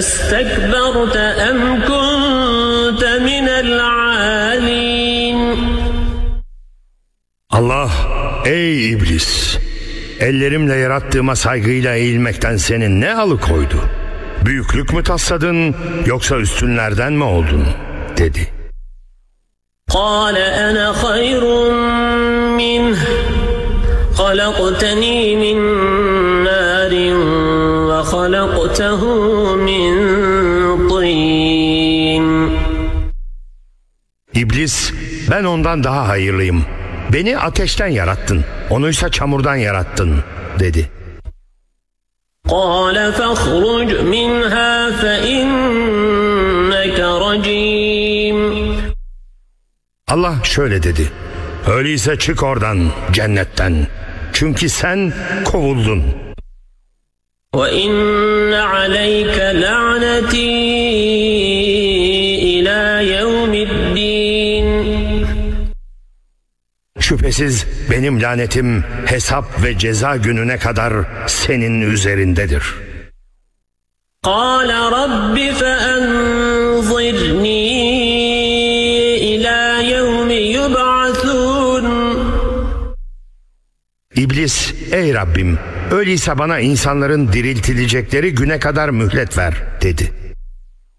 أستكبرت أم كنت من العالين. Allah, ey iblis! Ellerimle yarattığıma saygıyla eğilmekten seni ne alıkoydu? Büyüklük mü tasladın yoksa üstünlerden mi oldun? Dedi. قال أنا خير منه خلقتني من نار وخلقته من طين. İblis, ben ondan daha hayırlıyım. Beni ateşten yarattın, onuysa çamurdan yarattın, dedi. قال فاخرج منها فإنك رجيم. Allah şöyle dedi. Öyleyse çık oradan, cennetten. Çünkü sen kovuldun. وَإِنَّ عَلَيْكَ لَعْنَتِي إِلَى يَوْمِ الدِّينِ. Şüphesiz benim lanetim hesap ve ceza gününe kadar senin üzerindedir. قَالَ رَبِّ فَأَنظِرْنِي إِلَى يَوْمِ يُبْعَثُونَ. İblis, ey Rabbim, öyleyse bana insanların diriltilecekleri güne kadar mühlet ver, dedi.